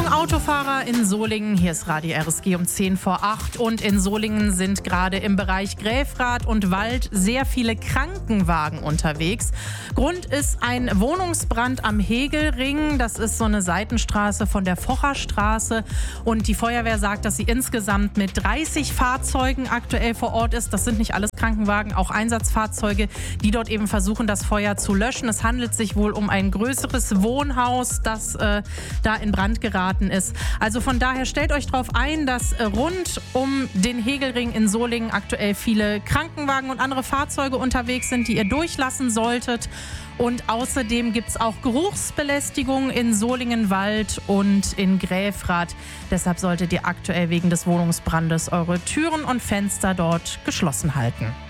Achtung Autofahrer in Solingen, hier ist Radio RSG um 10 vor 8 und in Solingen sind gerade im Bereich Gräfrath und Wald sehr viele Krankenwagen unterwegs. Grund ist ein Wohnungsbrand am Hegelring, das ist so eine Seitenstraße von der Focherstraße und die Feuerwehr sagt, dass sie insgesamt mit 30 Fahrzeugen aktuell vor Ort ist. Das sind nicht alles Krankenwagen, auch Einsatzfahrzeuge, die dort eben versuchen, das Feuer zu löschen. Es handelt sich wohl um ein größeres Wohnhaus, das da in Brand geraten ist. Also von daher stellt euch darauf ein, dass rund um den Hegelring in Solingen aktuell viele Krankenwagen und andere Fahrzeuge unterwegs sind, die ihr durchlassen solltet. Und außerdem gibt es auch Geruchsbelästigung in Solingenwald und in Gräfrath. Deshalb solltet ihr aktuell wegen des Wohnungsbrandes eure Türen und Fenster dort geschlossen halten.